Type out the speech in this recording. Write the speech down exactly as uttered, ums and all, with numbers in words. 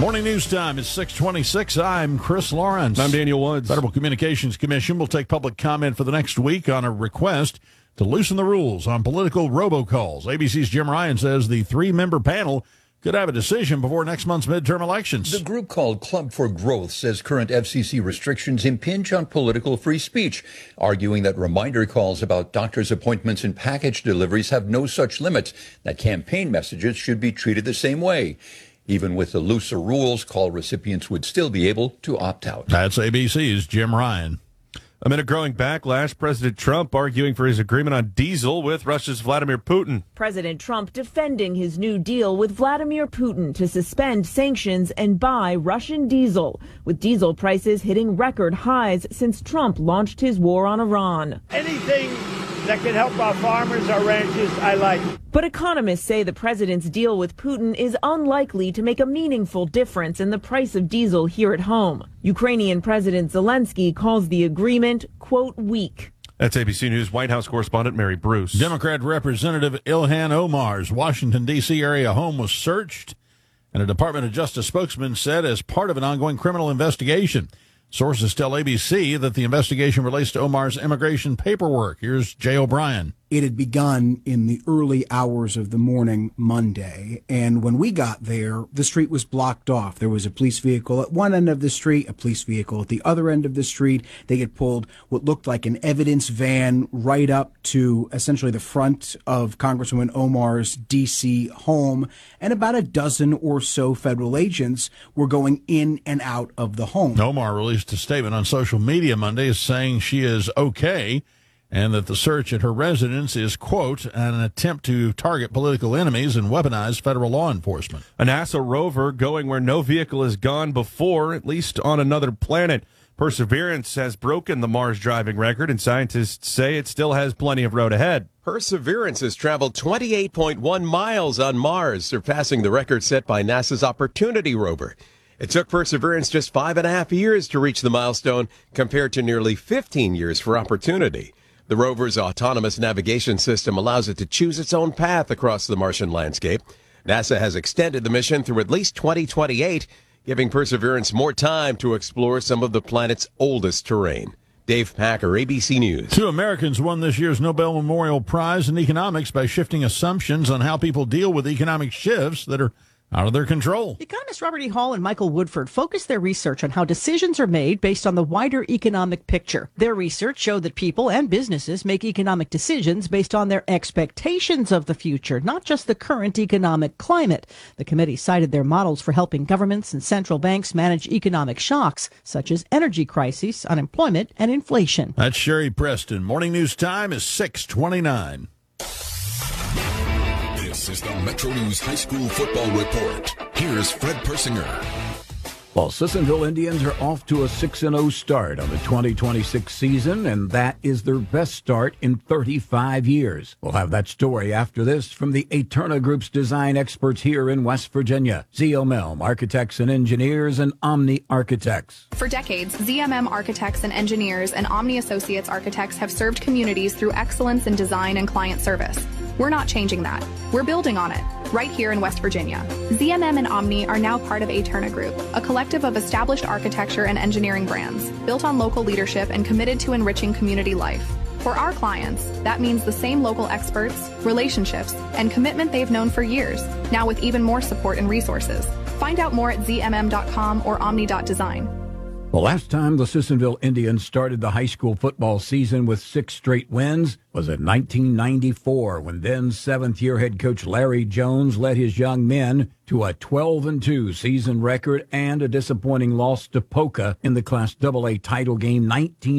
Morning news time is six twenty-six. I'm Chris Lawrence. I'm Daniel Woods. Federal Communications Commission will take public comment for the next week on a request to loosen the rules on political robocalls. A B C's Jim Ryan says the three-member panel could have a decision before next month's midterm elections. The group called Club for Growth says current F C C restrictions impinge on political free speech, arguing that reminder calls about doctor's appointments and package deliveries have no such limits, that campaign messages should be treated the same way. Even with the looser rules, call recipients would still be able to opt out. That's A B C's Jim Ryan. Amid a growing backlash, President Trump arguing for his agreement on diesel with Russia's Vladimir Putin. President Trump defending his new deal with Vladimir Putin to suspend sanctions and buy Russian diesel, with diesel prices hitting record highs since Trump launched his war on Iran. Anything that can help our farmers, our ranchers, I like. But economists say the president's deal with Putin is unlikely to make a meaningful difference in the price of diesel here at home. Ukrainian President Zelensky calls the agreement, quote, weak. That's A B C News White House correspondent Mary Bruce. Democrat Representative Ilhan Omar's Washington, D C area home was searched, and a Department of Justice spokesman said as part of an ongoing criminal investigation. Sources tell A B C that the investigation relates to Omar's immigration paperwork. Here's Jay O'Brien. It had begun in the early hours of the morning Monday, and when we got there, the street was blocked off. There was a police vehicle at one end of the street, a police vehicle at the other end of the street. They had pulled what looked like an evidence van right up to essentially the front of Congresswoman Omar's D C home, and about a dozen or so federal agents were going in and out of the home. Omar released a statement on social media Monday saying she is okay, and that the search at her residence is, quote, an attempt to target political enemies and weaponize federal law enforcement. A NASA rover going where no vehicle has gone before, at least on another planet. Perseverance has broken the Mars driving record, and scientists say it still has plenty of road ahead. Perseverance has traveled twenty-eight point one miles on Mars, surpassing the record set by NASA's Opportunity rover. It took Perseverance just five and a half years to reach the milestone, compared to nearly fifteen years for Opportunity. The rover's autonomous navigation system allows it to choose its own path across the Martian landscape. NASA has extended the mission through at least twenty twenty-eight, giving Perseverance more time to explore some of the planet's oldest terrain. Dave Packer, A B C News. Two Americans won this year's Nobel Memorial Prize in economics by shifting assumptions on how people deal with economic shifts that are out of their control. Economists Robert E. Hall and Michael Woodford focused their research on how decisions are made based on the wider economic picture. Their research showed that people and businesses make economic decisions based on their expectations of the future, not just the current economic climate. The committee cited their models for helping governments and central banks manage economic shocks, such as energy crises, unemployment, and inflation. That's Sherry Preston. Morning news time is six twenty-nine. This is the Metro News High School Football Report. Here's Fred Persinger. Well, Sissonville Indians are off to a six and oh start on the twenty twenty-six season, and that is their best start in thirty-five years. We'll have that story after this from the Eterna Group's design experts here in West Virginia. Z M M Architects and Engineers and Omni Architects. For decades, Z M M Architects and Engineers and Omni Associates Architects have served communities through excellence in design and client service. We're not changing that. We're building on it, right here in West Virginia. Z M M and Omni are now part of Eterna Group, a collective of established architecture and engineering brands, built on local leadership and committed to enriching community life. For our clients, that means the same local experts, relationships, and commitment they've known for years, now with even more support and resources. Find out more at z m m dot com or omni dot design. The last time the Sissonville Indians started the high school football season with six straight wins was in nineteen ninety-four, when then seventh-year head coach Larry Jones led his young men to a twelve and two season record and a disappointing loss to Poca in the Class double A title game nineteen